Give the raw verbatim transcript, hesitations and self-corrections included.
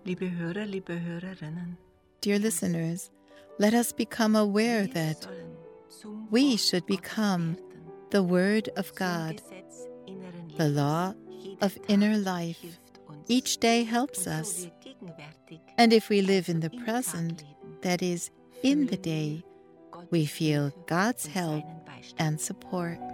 Liebe Hörer, liebe Hörerinnen, Dear listeners, let us become aware wir that sollen zum we Wort should Gottes become werden. the Word of Zum God, Gesetz inneren the Lebens. law Jeder of Tag inner life. hilft uns. Each day helps Und so us. wir gegenwärtig, And if we live also in the im present, Tag leben, that is, in the fühlen day, wir Gottes we feel Hilfe God's und help seinen Beistand. and support.